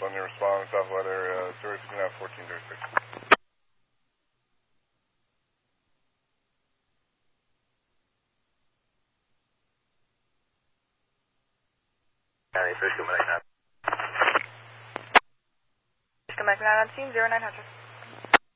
on your response, Southwest area, 069-1436. County, Fishkill, Connect 9. Fishkill, Connect 9 on scene, 0900.